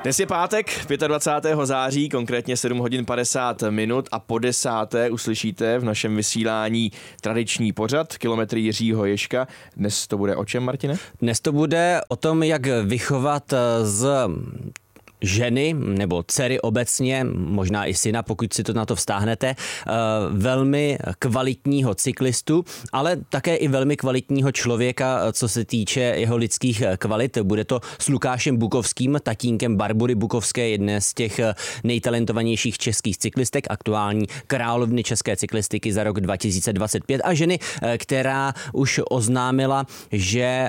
Dnes je pátek, 25. září, konkrétně 7 hodin 50 minut a po 10. uslyšíte v našem vysílání tradiční pořad Kilometry Jiřího Ježka. Dnes to bude o čem, Martine? Dnes to bude o tom, jak vychovat z ženy nebo dcery obecně, možná i syna, pokud si to na to vztáhnete, velmi kvalitního cyklistu, ale také i velmi kvalitního člověka, co se týče jeho lidských kvalit. Bude to s Lukášem Bukovským, tatínkem Barbory Bukovské, jedné z těch nejtalentovanějších českých cyklistek, aktuální královny české cyklistiky za rok 2025 a ženy, která už oznámila, že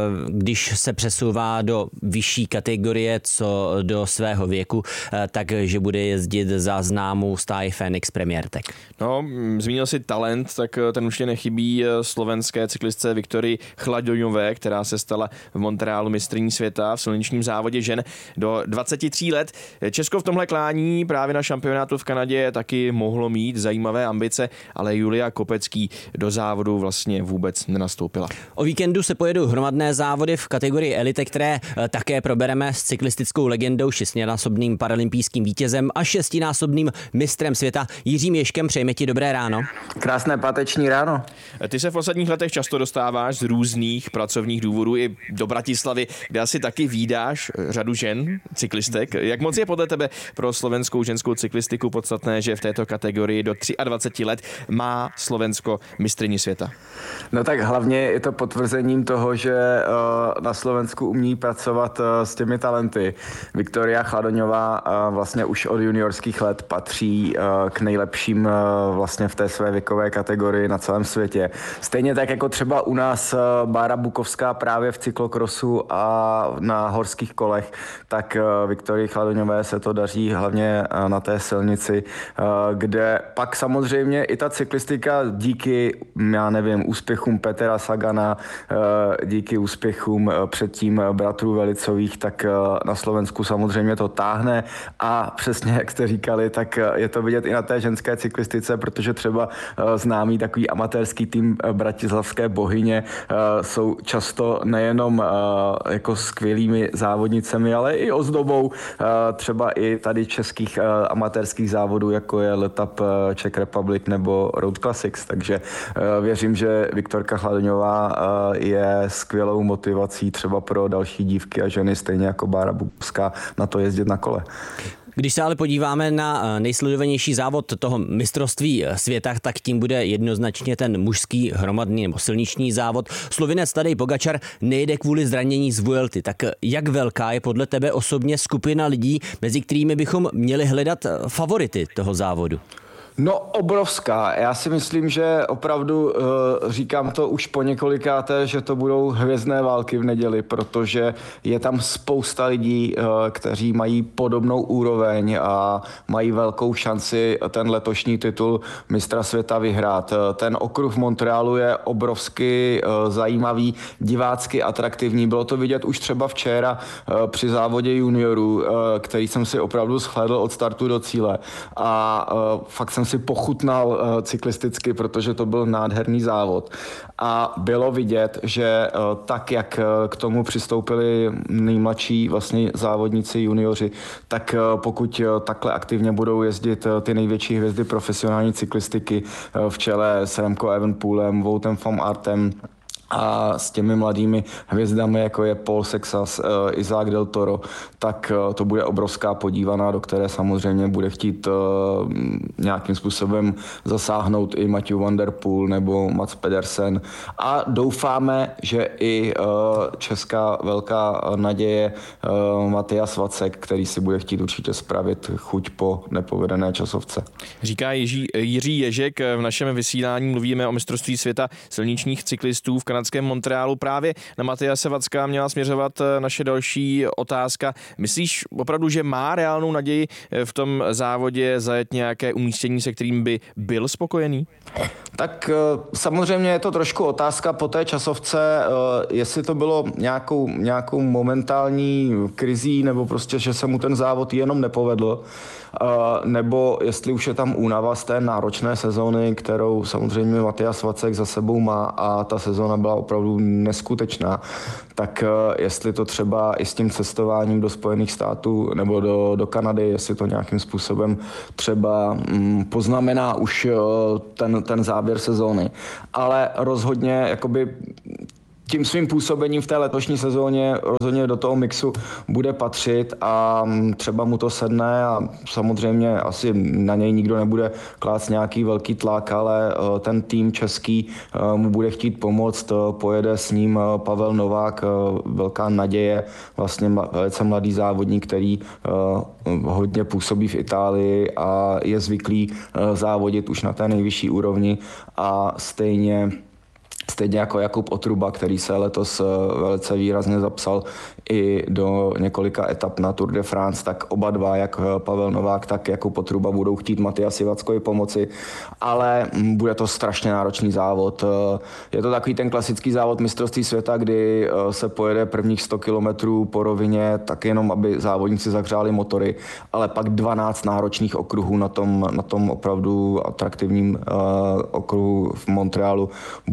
když se přesouvá do vyšší kategorie, co do svého věku, takže bude jezdit za známou stáj Fénix Premier Tech. No, zmínil si talent, tak ten určitě nechybí slovenské cyklistce Viktorii Chladoňové, která se stala v Montrealu mistryní světa v silničním závodě žen do 23 let. Česko v tomhle klání právě na šampionátu v Kanadě taky mohlo mít zajímavé ambice, ale Julia Kopecký do závodu vlastně vůbec nenastoupila. O víkendu se pojedou hromadné závody v kategorii elite, které také probereme s cyklistickou legendou, 6násobným paralympijským vítězem a 6násobným mistrem světa Jiřím Ježkem. Přejeme ti dobré ráno. Krásné páteční ráno. Ty se v posledních letech často dostáváš z různých pracovních důvodů i do Bratislavy, kde asi taky vídáš řadu žen, cyklistek. Jak moc je podle tebe pro slovenskou ženskou cyklistiku podstatné, že v této kategorii do 23 let má Slovensko mistryni světa? No tak hlavně je to potvrzením toho, že na Slovensku umí pracovat s těmi talenty. Viktoria Chladoňová vlastně už od juniorských let patří k nejlepším vlastně v té své věkové kategorii na celém světě. Stejně tak jako třeba u nás Bára Bukovská právě v cyklokrosu a na horských kolech, tak Viktorii Chladoňové se to daří hlavně na té silnici, kde pak samozřejmě i ta cyklistika díky, já nevím, úspěchům Petra Sagana, díky úspěchům předtím bratrů Velicových, tak na Slovensku samozřejmě to táhne a přesně jak jste říkali, tak je to vidět i na té ženské cyklistice, protože třeba známý takový amatérský tým bratislavské Bohyně jsou často nejenom jako skvělými závodnicemi, ale i ozdobou třeba i tady českých amatérských závodů, jako je Letap Czech Republic nebo Road Classics, takže věřím, že Viktorka Chladoňová je skvělou motivací třeba pro další dívky a ženy, stejně jako Bára Bukovská, na to jezdit na kole. Když se ale podíváme na nejsledovanější závod toho mistrovství světa, tak tím bude jednoznačně ten mužský hromadný nebo silniční závod. Slovinec Tadej Pogačar nejde kvůli zranění z Vuelty. Tak jak velká je podle tebe osobně skupina lidí, mezi kterými bychom měli hledat favority toho závodu? No obrovská. Já si myslím, že opravdu říkám to už po několikáté, že to budou hvězdné války v neděli, protože je tam spousta lidí, kteří mají podobnou úroveň a mají velkou šanci ten letošní titul mistra světa vyhrát. Ten okruh v Montrealu je obrovsky zajímavý, divácky atraktivní. Bylo to vidět už třeba včera při závodě juniorů, který jsem si opravdu shlédl od startu do cíle. A fakt jsem si pochutnal cyklisticky, protože to byl nádherný závod. A bylo vidět, že tak, jak k tomu přistoupili nejmladší vlastně závodníci, junioři, tak pokud takhle aktivně budou jezdit ty největší hvězdy profesionální cyklistiky v čele s Remco Evenepoelem, Woutem van Aertem, a s těmi mladými hvězdami, jako je Paul Sexas, Isaac Del Toro, tak to bude obrovská podívaná, do které samozřejmě bude chtít nějakým způsobem zasáhnout i Matthew van der Poel nebo Mats Pedersen. A doufáme, že i česká velká naděje Matyas Vacek, který si bude chtít určitě spravit chuť po nepovedené časovce. Říká Jiří Ježek, v našem vysílání mluvíme o mistrovství světa silničních cyklistů v kanadském Montrealu. Právě na Matyase Vacka měla směřovat naše další otázka. Myslíš opravdu, že má reálnou naději v tom závodě zajet nějaké umístění, se kterým by byl spokojený? Tak samozřejmě je to trošku otázka po té časovce, jestli to bylo nějakou momentální krizí, nebo prostě, že se mu ten závod jenom nepovedl, nebo jestli už je tam únava z té náročné sezóny, kterou samozřejmě Matyas Vacek za sebou má, a ta sezóna byla opravdu neskutečná, tak jestli to třeba i s tím cestováním do Spojených států nebo do Kanady, jestli to nějakým způsobem třeba poznamená už ten závěr sezóny. Ale rozhodně jakoby tím svým působením v té letošní sezóně rozhodně do toho mixu bude patřit a třeba mu to sedne a samozřejmě asi na něj nikdo nebude klást nějaký velký tlak, ale ten tým český mu bude chtít pomoct, pojede s ním Pavel Novák, velká naděje, vlastně velice mladý závodník, který hodně působí v Itálii a je zvyklý závodit už na té nejvyšší úrovni a stejně jako Jakub Otruba, který se letos velice výrazně zapsal i do několika etap na Tour de France, tak oba dva, jak Pavel Novák, tak Jakub Otruba, budou chtít Matiasi Vackovi pomoci, ale bude to strašně náročný závod. Je to takový ten klasický závod mistrovství světa, kdy se pojede prvních 100 kilometrů po rovině, tak jenom, aby závodníci zahřáli motory, ale pak 12 náročných okruhů na tom opravdu atraktivním okruhu v Montrealu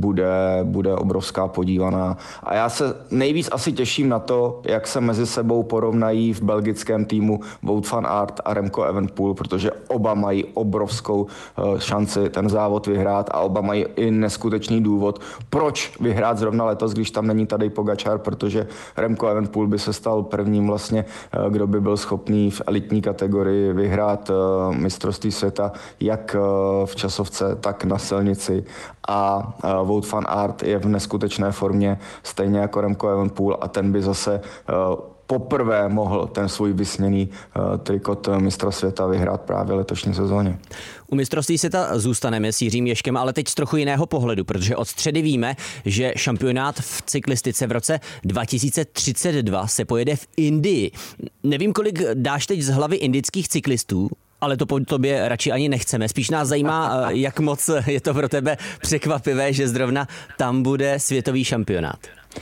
bude obrovská podívaná. A já se nejvíc asi těším na to, jak se mezi sebou porovnají v belgickém týmu Wout van Aert a Remco Evenepoel, protože oba mají obrovskou šanci ten závod vyhrát a oba mají i neskutečný důvod, proč vyhrát zrovna letos, když tam není Tadej Pogačar, protože Remco Evenepoel by se stal prvním vlastně, kdo by byl schopný v elitní kategorii vyhrát mistrovství světa jak v časovce, tak na silnici. A Wout van Aert je v neskutečné formě, stejně jako Remco Evenepoel, a ten by zase poprvé mohl ten svůj vysněný trikot mistra světa vyhrát právě letošní sezóně. U mistrovství světa zůstaneme s Jiřím Ježkem, ale teď z trochu jiného pohledu, protože od středy víme, že šampionát v cyklistice v roce 2032 se pojede v Indii. Nevím, kolik dáš teď z hlavy indických cyklistů, ale to po tobě radši ani nechceme. Spíš nás zajímá, jak moc je to pro tebe překvapivé, že zrovna tam bude světový šampionát.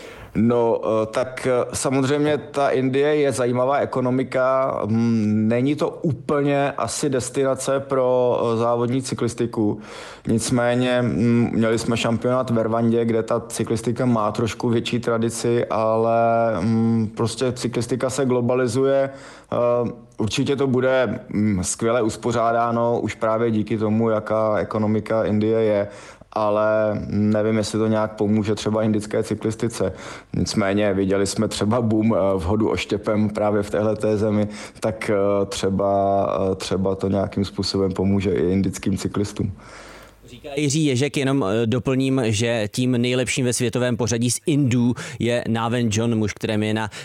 No, tak samozřejmě ta Indie je zajímavá ekonomika. Není to úplně asi destinace pro závodní cyklistiku. Nicméně měli jsme šampionát v Rwandě, kde ta cyklistika má trošku větší tradici, ale prostě cyklistika se globalizuje. Určitě to bude skvěle uspořádáno už právě díky tomu, jaká ekonomika Indie je, ale nevím, jestli to nějak pomůže třeba indické cyklistice. Nicméně viděli jsme třeba boom v hodu oštěpem právě v téhleté zemi, tak třeba to nějakým způsobem pomůže i indickým cyklistům. Říká Jiří Ježek, jenom doplním, že tím nejlepším ve světovém pořadí z Indů je Naven John, muž, kterém je na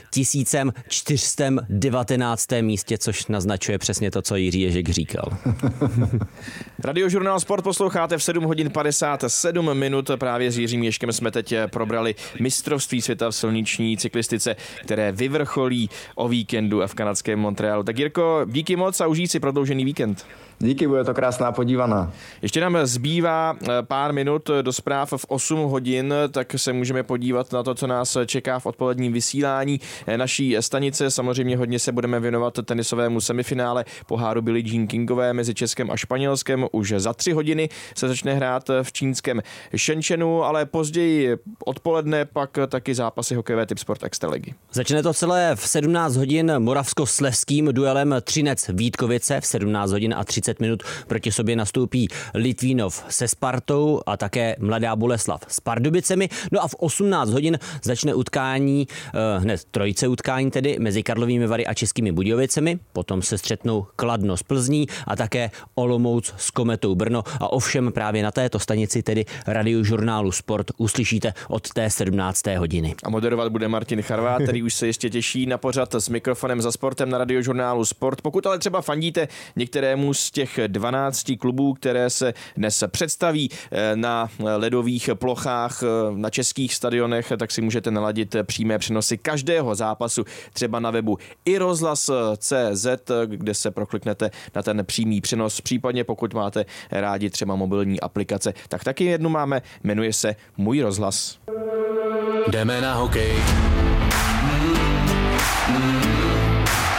1419. místě, což naznačuje přesně to, co Jiří Ježek říkal. Radiožurnál Sport posloucháte v 7 hodin 57 minut. Právě s Jiřím Ježkem jsme teď probrali mistrovství světa v silniční cyklistice, které vyvrcholí o víkendu v kanadském Montrealu. Tak Jirko, díky moc a užij si prodloužený víkend. Díky, bude to krásná podívaná. Ještě nám zbývá pár minut do zpráv v 8 hodin, tak se můžeme podívat na to, co nás čeká v odpoledním vysílání naší stanice. Samozřejmě hodně se budeme věnovat tenisovému semifinále poháru Billie Jean Kingové mezi Českem a Španělskem. Už za 3 hodiny se začne hrát v čínském Shenzhenu, ale později odpoledne pak taky zápasy hokejové Typ Sport Extraligy. Začne to celé v 17 hodin moravskoslezským duelem Třinec-Vítkovice. V 17 hodin a 30 minut proti sobě nastoupí Litvínov se Spartou a také Mladá Boleslav s Pardubicemi. No a v 18 hodin začne utkání, hned trojice utkání tedy, mezi Karlovými Vary a Českými Budějovicemi. Potom se střetnou Kladno s Plzní a také Olomouc s Kometou Brno. A ovšem právě na této stanici, tedy Radiožurnálu Sport, uslyšíte od té 17. hodiny. A moderovat bude Martin Charvát, který už se ještě těší na pořad s mikrofonem za sportem na Radiožurnálu Sport. Pokud ale třeba fandíte některému z těch 12 klubů, které se dnes představí na ledových plochách na českých stadionech, tak si můžete naladit přímé přenosy každého zápasu třeba na webu iRozhlas.cz, kde se prokliknete na ten přímý přenos. Případně pokud máte rádi třeba mobilní aplikace, tak taky jednu máme, jmenuje se Můj rozhlas. Jdeme na hokej.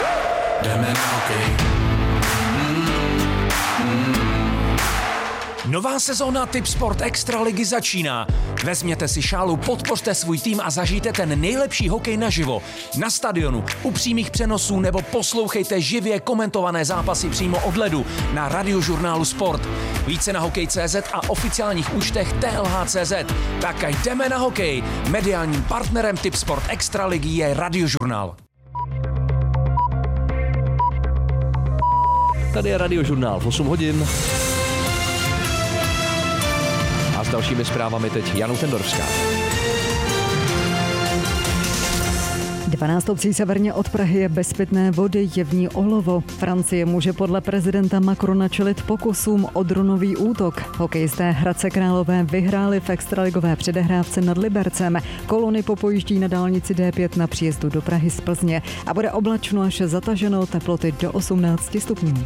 Jdeme na hokej. Nová sezóna Tipsport Extraligy začíná. Vezměte si šálu, podpořte svůj tým a zažijte ten nejlepší hokej naživo. Na stadionu, u přímých přenosů nebo poslouchejte živě komentované zápasy přímo od ledu na Radiožurnálu Sport. Více na hokej.cz a oficiálních účtech TLH.cz. Tak jdeme na hokej. Mediálním partnerem Tipsport Extraligy je Radiožurnál. Tady je Radiožurnál v 8 hodin. A s dalšími zprávami teď Janu Tendorská. 12 obcí severně od Prahy je bez pitné vody, je v ní olovo. Francie může podle prezidenta Macrona čelit pokusům o dronový útok. Hokejisté Hradce Králové vyhráli v extraligové předehrávce nad Libercem. Kolony popojíždí na dálnici D5 na příjezdu do Prahy z Plzně a bude oblačno až zataženo, teploty do 18 stupňů.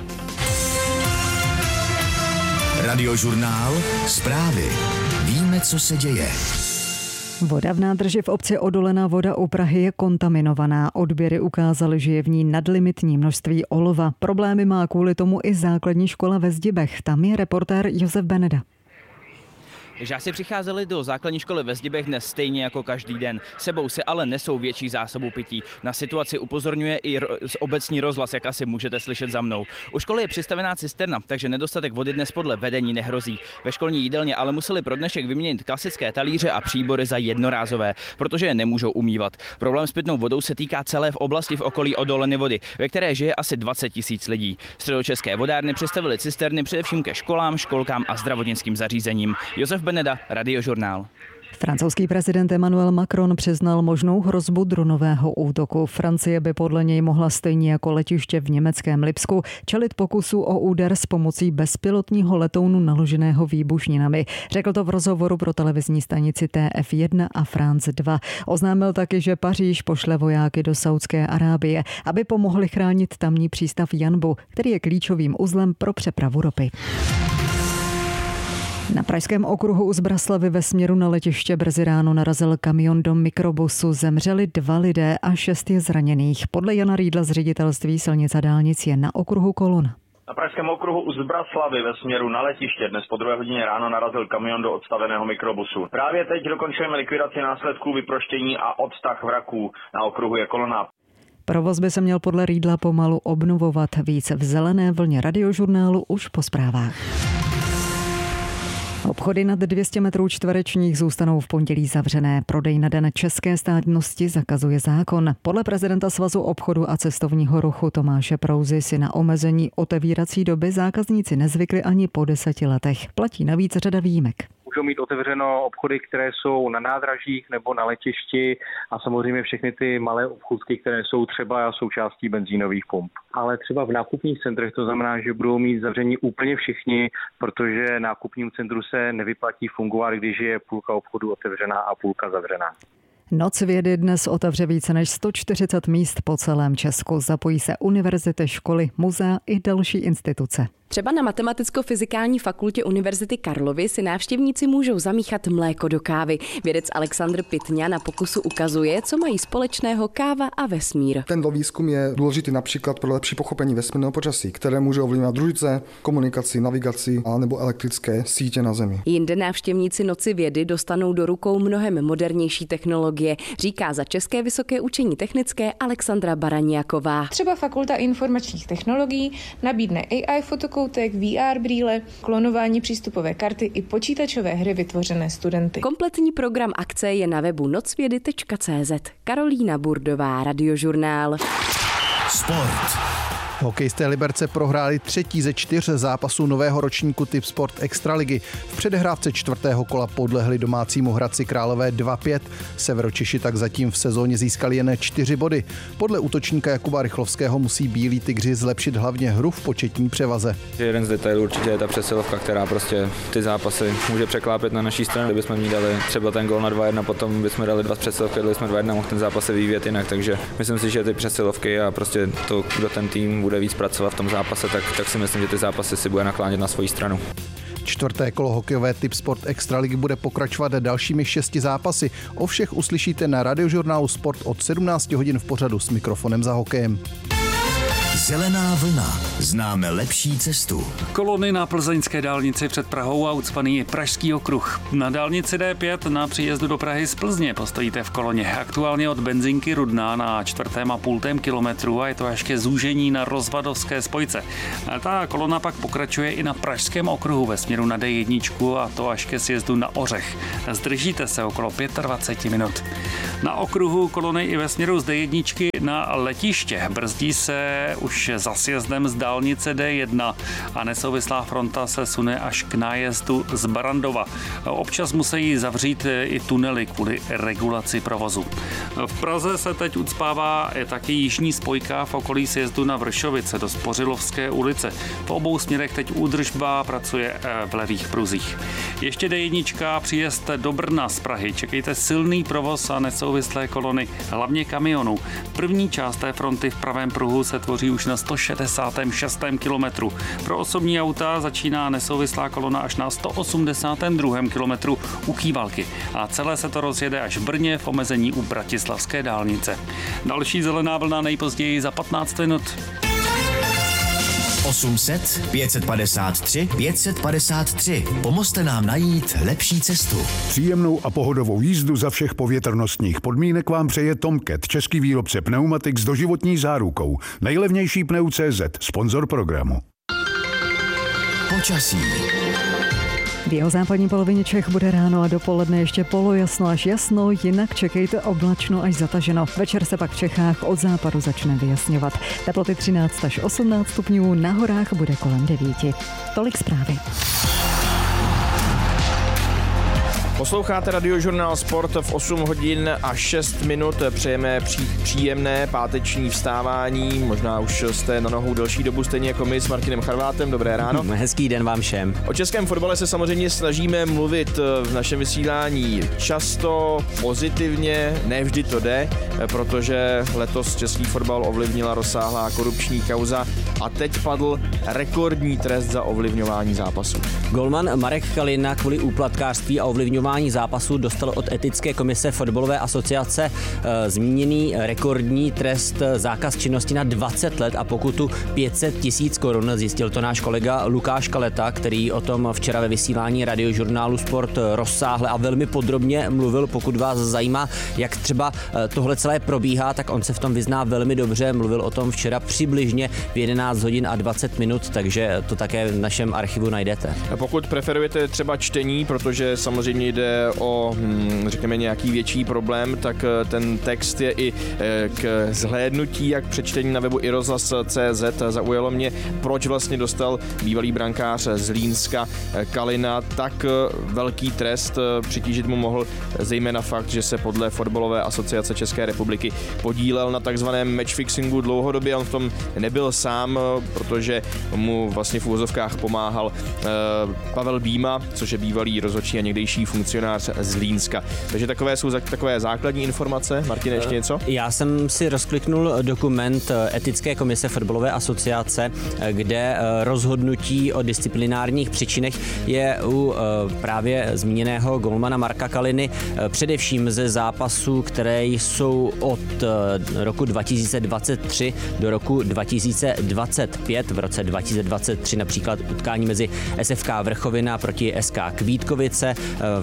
Radiožurnál, zprávy. Víme, co se děje. Voda v nádrži v obci Odolená Voda u Prahy je kontaminovaná. Odběry ukázaly, že je v ní nadlimitní množství olova. Problémy má kvůli tomu i základní škola ve Zdibech. Tam je reportér Josef Beneda. Žáci přicházeli do základní školy ve Zdibech dnes stejně jako každý den. Sebou se ale nesou větší zásobu pití. Na situaci upozorňuje i obecní rozhlas, jak asi můžete slyšet za mnou. U školy je přistavená cisterna, takže nedostatek vody dnes podle vedení nehrozí. Ve školní jídelně ale museli pro dnešek vyměnit klasické talíře a příbory za jednorázové, protože je nemůžou umývat. Problém s pitnou vodou se týká celé v oblasti v okolí Odoleny Vody, ve které žije asi 20 000 lidí. Středočeské vodárny přistavily cisterny především ke školám, školkám a zdravotnickým zařízením. Josef Beneda, Radiožurnál. Francouzský prezident Emmanuel Macron přiznal možnou hrozbu dronového útoku. Francie by podle něj mohla stejně jako letiště v německém Lipsku čelit pokusu o úder s pomocí bezpilotního letounu naloženého výbušninami. Řekl to v rozhovoru pro televizní stanici TF1 a France 2. Oznámil taky, že Paříž pošle vojáky do Saúdské Arábie, aby pomohli chránit tamní přístav Janbu, který je klíčovým uzlem pro přepravu ropy. Na pražském okruhu u Zbraslavy ve směru na letiště brzy ráno narazil kamion do mikrobusu. Zemřeli 2 lidé a 6 je zraněných. Podle Jana Rýdla z ředitelství silnic a dálnic je na okruhu kolona. Na pražském okruhu u Zbraslavy ve směru na letiště dnes po 2 hodině ráno narazil kamion do odstaveného mikrobusu. Právě teď dokončujeme likvidaci následků vyproštění a odtah vraků. Na okruhu je kolona. Provoz by se měl podle Rýdla pomalu obnovovat. Víc v zelené vlně Radiožurnálu už po zprávách. Obchody nad 200 metrů čtverečních zůstanou v pondělí zavřené. Prodej na den české státnosti zakazuje zákon. Podle prezidenta Svazu obchodu a cestovního ruchu Tomáše Prouzy si na omezení otevírací doby zákazníci nezvykli ani po 10 letech. Platí navíc řada výjimek. Můžou mít otevřeno obchody, které jsou na nádražích nebo na letišti a samozřejmě všechny ty malé obchůdky, které jsou třeba součástí benzínových pump. Ale třeba v nákupních centrech to znamená, že budou mít zavření úplně všichni, protože nákupnímu centru se nevyplatí fungovat, když je půlka obchodu otevřená a půlka zavřená. Noc vědy dnes otevře více než 140 míst po celém Česku. Zapojí se univerzity, školy, muzea i další instituce. Třeba na Matematicko-fyzikální fakultě Univerzity Karlovy si návštěvníci můžou zamíchat mléko do kávy. Vědec Alexandr Pitňa na pokusu ukazuje, co mají společného káva a vesmír. Tento výzkum je důležitý například pro lepší pochopení vesmírného počasí, které může ovlivňovat družice, komunikaci, navigaci a nebo elektrické sítě na Zemi. Jinde návštěvníci Noci vědy dostanou do rukou mnohem modernější technologie, říká za České vysoké učení technické Alexandra Baraňáková. Třeba Fakulta informačních technologií nabídne AI fotokoutek, VR brýle, klonování přístupové karty i počítačové hry vytvořené studenty. Kompletní program akce je na webu nocvědy.cz. Karolína Burdová, Radiožurnál. Sport. Hokejisté Liberce prohráli 3. ze 4 zápasů nového ročníku Tipsport Extraligy. V předehrávce 4. kola podlehli domácímu Hradci Králové 2-5. Severočeši tak zatím v sezóně získali jen 4 body. Podle útočníka Jakuba Rychlovského musí bílí tygři zlepšit hlavně hru v početní převaze. Jeden z detailů určitě je ta přesilovka, která prostě ty zápasy může překlápět na naší stranu. Kdybychom jí dali třeba ten gól na 2-1, potom bychom dali 2 přesilovky, dali jsme 2-1, mohl ten zápas se vyvíjet jinak. Takže myslím si, že ty přesilovky a prostě to, kdo ten tým bude víc pracovat v tom zápase, tak si myslím, že ty zápasy si bude naklánět na svoji stranu. 4. kolo hokejové Tipsport Extraligy bude pokračovat dalšími 6 zápasy. O všech uslyšíte na Radiožurnálu Sport od 17 hodin v pořadu S mikrofonem za hokejem. Zelená vlna. Známe lepší cestu. Kolony na plzeňské dálnici před Prahou a ucpaný Pražský okruh. Na dálnici D5 na příjezdu do Prahy z Plzně postojíte v koloně. Aktuálně od benzinky Rudná na 4,5 kilometru a je to až ke zúžení na Rozvadovské spojce. A ta kolona pak pokračuje i na Pražském okruhu ve směru na D1 a to až ke sjezdu na Ořech. Zdržíte se okolo 25 minut. Na okruhu kolony i ve směru z D1 na letiště. Brzdí se už za sjezdem z dálnice D1 a nesouvislá fronta se sune až k nájezdu z Barandova. Občas musí zavřít i tunely kvůli regulaci provozu. V Praze se teď ucpává taky jižní spojka v okolí sjezdu na Vršovice do Spořilovské ulice. V obou směrech teď údržba pracuje v levých pruzích. Ještě D1 příjezd do Brna z Prahy. Čekejte silný provoz a nesouvislé kolony, hlavně kamionů. První část té fronty v pravém pruhu se tvoří už na 166. kilometru. Pro osobní auta začíná nesouvislá kolona až na 182. kilometru u Kývalky a celé se to rozjede až v Brně v omezení u Bratislavské dálnice. Další zelená vlna nejpozději za 15 minut. 800 553 553. Pomozte nám najít lepší cestu. Příjemnou a pohodovou jízdu za všech povětrnostních podmínek vám přeje Tomcat, český výrobce pneumatik s doživotní zárukou. Nejlevnější pneu.cz, sponzor programu. Počasí. V jeho západní polovině Čech bude ráno a dopoledne ještě polojasno až jasno, jinak čekejte oblačno až zataženo. Večer se pak v Čechách od západu začne vyjasňovat. Teploty 13 až 18 stupňů, na horách bude kolem 9. Tolik zprávy. Posloucháte Radiožurnál Sport v 8 hodin a 6 minut. Přejeme příjemné páteční vstávání. Možná už jste na nohou delší dobu, stejně jako my s Martinem Charvátem. Dobré ráno. Hezký den vám všem. O českém fotbale se samozřejmě snažíme mluvit v našem vysílání často, pozitivně, ne vždy to jde, protože letos český fotbal ovlivnila rozsáhlá korupční kauza a teď padl rekordní trest za ovlivňování zápasu. Golman Marek Kalina kvůli úplatkářství a ovlivňování zápasu dostal od etické komise fotbalové asociace zmíněný rekordní trest zákaz činnosti na 20 let a pokutu 500 000 korun. Zjistil to náš kolega Lukáš Kaleta, který o tom včera ve vysílání Radiožurnálu Sport rozsáhle a velmi podrobně mluvil. Pokud vás zajímá, jak třeba tohle celé probíhá, tak on se v tom vyzná velmi dobře. Mluvil o tom včera přibližně v 11 hodin a 20 minut, takže to také v našem archivu najdete. Pokud preferujete třeba čtení, protože samozřejmě jde o, řekněme, nějaký větší problém, tak ten text je i k zhlédnutí, jak přečtení na webu iRozhlas.cz. Zaujalo mě, proč vlastně dostal bývalý brankář z Zlínska Kalina tak velký trest. Přitížit mu mohl zejména fakt, že se podle Fotbalové asociace České republiky podílel na takzvaném matchfixingu dlouhodobě. On v tom nebyl sám, protože mu vlastně v úvozovkách pomáhal Pavel Býma, což je bývalý rozhodčí a někdejší funkcionář z Zlínska. Takže takové jsou takové základní informace. Martin, ještě něco? Já jsem si rozkliknul dokument etické komise fotbalové asociace, kde rozhodnutí o disciplinárních příčinech je u právě zmíněného golmana Marka Kaliny především ze zápasů, které jsou od roku 2023 do roku 2025. V roce 2023 například utkání mezi SFK Vrchovina proti SK Kvítkovice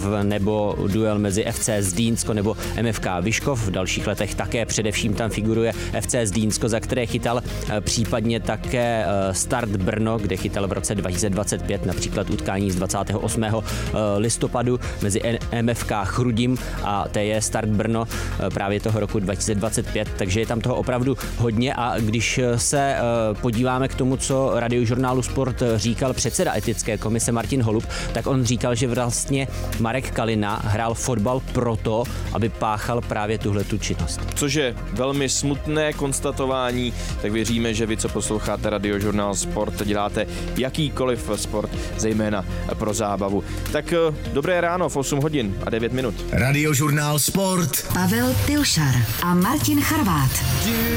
nebo duel mezi FC Zlínsko nebo MFK Vyškov. V dalších letech také především tam figuruje FC Zlínsko, za které chytal případně také Start Brno, kde chytal v roce 2025 například utkání z 28. listopadu mezi MFK Chrudim a TJ Start Brno právě toho roku 2025, takže je tam toho opravdu hodně a když se podíváme k tomu, co Radiožurnálu Sport říkal předseda etické komise Martin Holub, tak on říkal, že vlastně Marek Kalina hrál fotbal proto, aby páchal právě tuhletu činnost. Což je velmi smutné konstatování, tak věříme, že vy, co posloucháte Radiožurnál Sport, děláte jakýkoliv sport, zejména pro zábavu. Tak dobré ráno v 8 hodin a 9 minut. Radiožurnál Sport. Pavel Pilšar a Martin Charvát.